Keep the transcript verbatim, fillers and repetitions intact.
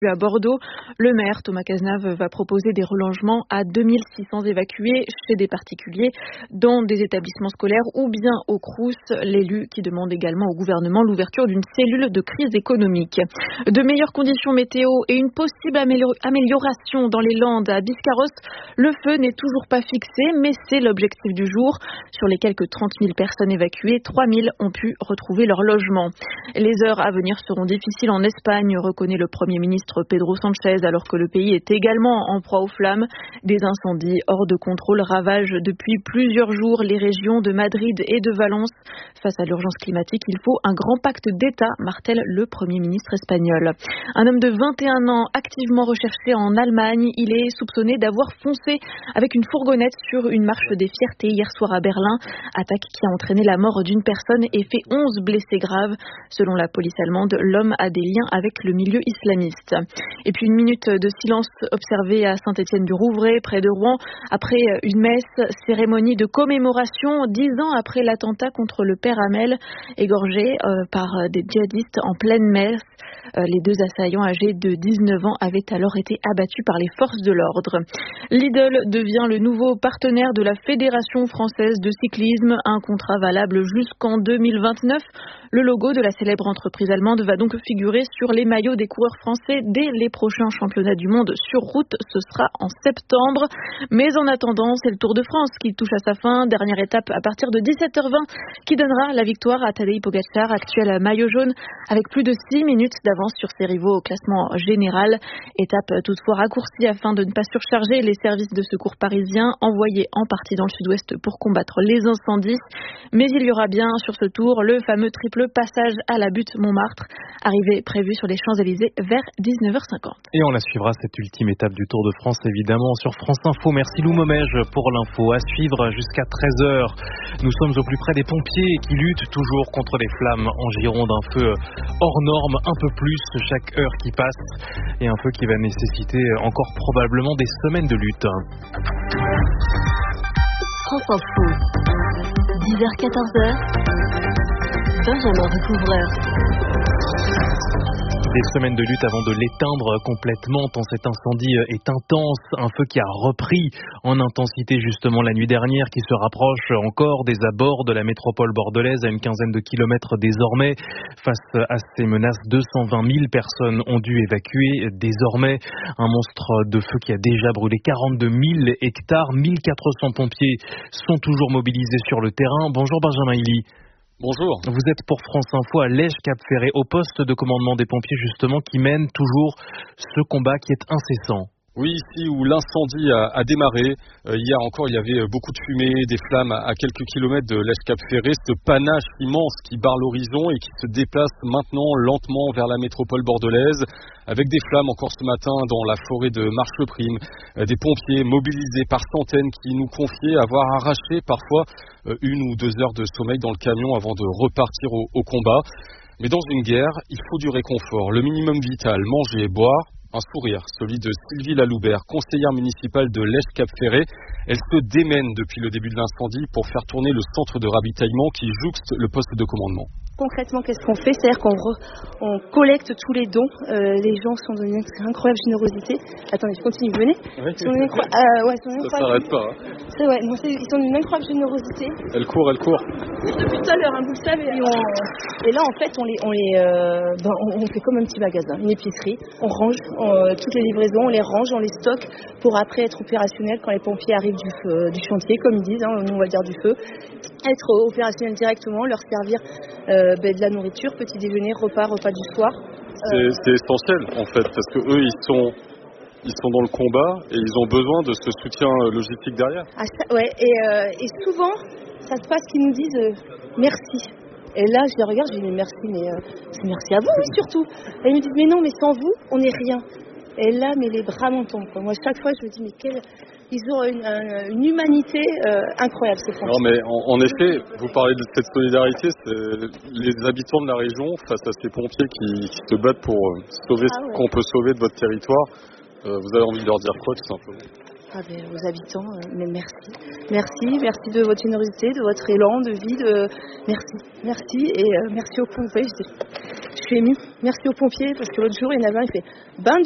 À Bordeaux, le maire Thomas Cazenave va proposer des relogements à deux mille six cents évacués chez des particuliers, dans des établissements scolaires ou bien au Crous. L'élu qui demande également au gouvernement l'ouverture d'une cellule de crise économique. De meilleures conditions météo et une possible amélioration dans les Landes à Biscarrosse. Le feu n'est toujours pas fixé, mais c'est l'objectif du jour. Sur les quelques trente mille personnes évacuées, trois mille ont pu retrouver leur logement. Les heures à venir seront difficiles en Espagne, reconnaît le Premier ministre Pedro Sánchez, alors que le pays est également en proie aux flammes. Des incendies hors de contrôle ravagent depuis plusieurs jours les régions de Madrid et de Valence. Face à l'urgence climatique, il faut un grand pacte d'État, martèle le Premier ministre espagnol. Un homme de vingt et un ans, activement recherché en Allemagne, il est soupçonné d'avoir foncé avec une fourgonnette sur une marche des fiertés hier soir à Berlin. Attaque qui a entraîné la mort d'une personne et fait onze blessés graves. Selon la police allemande, l'homme a des liens avec le milieu islamiste. Et puis une minute de silence observée à Saint-Étienne-du-Rouvray, près de Rouen, après une messe, cérémonie de commémoration, dix ans après l'attentat contre le père Hamel, égorgé euh, par des djihadistes en pleine messe. Euh, les deux assaillants âgés de dix-neuf ans avaient alors été abattus par les forces de l'ordre. Lidl devient le nouveau partenaire de la Fédération française de cyclisme, un contrat valable jusqu'en deux mille vingt-neuf. Le logo de la célèbre entreprise allemande va donc figurer sur les maillots des coureurs français dès les prochains championnats du monde sur route. Ce sera en septembre. Mais en attendant, c'est le Tour de France qui touche à sa fin. Dernière étape à partir de dix-sept heures vingt qui donnera la victoire à Tadej Pogačar, actuel maillot jaune, avec plus de six minutes d'avance sur ses rivaux au classement général. Étape toutefois raccourcie afin de ne pas surcharger les services de secours parisiens envoyés en partie dans le sud-ouest pour combattre les incendies. Mais il y aura bien sur ce tour le fameux triple passage à la butte Montmartre, arrivée prévue sur les Champs-Élysées vers dix-neuf heures cinquante. Et on la suivra, cette ultime étape du Tour de France, évidemment, sur France Info. Merci Lou Momège pour l'info. À suivre jusqu'à treize heures. Nous sommes au plus près des pompiers qui luttent toujours contre les flammes en Gironde. Un feu hors norme, un peu plus chaque heure qui passe. Et un feu qui va nécessiter encore probablement des semaines de lutte. France Info, dix heures quatorze heures, Benjamin Recouvreur. Des semaines de lutte avant de l'éteindre complètement tant cet incendie est intense. Un feu qui a repris en intensité justement la nuit dernière, qui se rapproche encore des abords de la métropole bordelaise à une quinzaine de kilomètres désormais. Face à ces menaces, deux cent vingt mille personnes ont dû évacuer désormais. Un monstre de feu qui a déjà brûlé quarante-deux mille hectares. mille quatre cents pompiers sont toujours mobilisés sur le terrain. Bonjour Benjamin Hilly. Bonjour. Vous êtes pour France Info à Lège-Cap-Ferré, au poste de commandement des pompiers justement, qui mène toujours ce combat qui est incessant. Oui, ici où l'incendie a, a démarré, euh, hier encore il y avait beaucoup de fumée, des flammes à, à quelques kilomètres de Lège-Cap-Ferré, ce panache immense qui barre l'horizon et qui se déplace maintenant lentement vers la métropole bordelaise, avec des flammes encore ce matin dans la forêt de Marcheprime, euh, des pompiers mobilisés par centaines qui nous confiaient avoir arraché parfois euh, une ou deux heures de sommeil dans le camion avant de repartir au, au combat. Mais dans une guerre, il faut du réconfort, le minimum vital, manger, boire. Un sourire, celui de Sylvie Laloubert, conseillère municipale de Lège-Cap-Ferré. Elle se démène depuis le début de l'incendie pour faire tourner le centre de ravitaillement qui jouxte le poste de commandement. Concrètement, qu'est-ce qu'on fait? C'est-à-dire qu'on re, on collecte tous les dons. Euh, les gens sont d'une incroyable générosité. Attendez, je continue, venez. Oui. Ils sont d'une incro... euh, ouais, sont d'une Ça s'arrête pas. Hein. C'est ouais, non, c'est, ils sont d'une incroyable générosité. Elle court, elle court. Depuis tout à l'heure, hein, vous le savez. Et, on... et là, en fait, on les, on les, euh, ben, on, on fait comme un petit magasin, une épicerie. On range on, euh, toutes les livraisons, on les range, on les stocke pour après être opérationnel quand les pompiers arrivent du, feu, du chantier, comme ils disent. Hein, nous, on va dire du feu. Être opérationnel directement, leur servir euh, ben, de la nourriture, petit déjeuner, repas, repas du soir. C'est, euh... c'est essentiel en fait, parce que eux ils sont, ils sont dans le combat et ils ont besoin de ce soutien logistique derrière. Ah, ça, ouais, et, euh, et souvent, ça se passe qu'ils nous disent euh, merci. Et là, je les regarde, je dis mais merci, mais euh, merci à vous, oui, surtout. Et ils me disent mais non, mais sans vous, on n'est rien. Et là, mais les bras m'en tombent. Moi, chaque fois, je me dis mais quelle... Ils ont une, une humanité euh, incroyable, ces Français. Non, mais en, en effet, vous parlez de cette solidarité, c'est les habitants de la région face à ces pompiers qui, qui se battent pour euh, sauver ah, ouais. ce qu'on peut sauver de votre territoire. Euh, vous avez envie de leur dire quoi, tout simplement? Ah ben, aux habitants, euh, mais merci. Merci, merci de votre générosité, de votre élan de vie. De... Merci, merci. Et euh, merci aux pompiers. Je suis émue. Merci aux pompiers, parce que l'autre jour, il y en avait un, il fait « Ben Dieu !»